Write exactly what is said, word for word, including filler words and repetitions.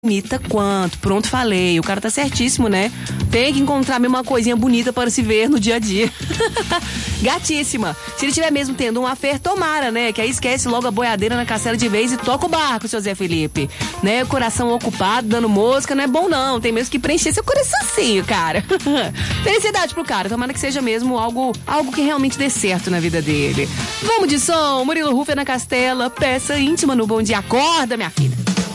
bonita quanto. Pronto, falei. O cara tá certíssimo, né? Tem que encontrar mesmo uma coisinha bonita para se ver no dia a dia. Gatíssima. Se ele tiver mesmo tendo um affair, tomara, né? Que aí esquece logo a boiadeira na cacela de vez e toca o barco, seu Zé Felipe. Né? O coração ocupado, dando mosca, não é bom não. Tem mesmo que preencher seu coraçãozinho, cara. Felicidade pro cara. Tomara que seja mesmo algo, algo que realmente dê certo na vida dele. Vamos de som. Murilo Rufo na Castela. Peça íntima no Bom Dia. Acorda, minha filha.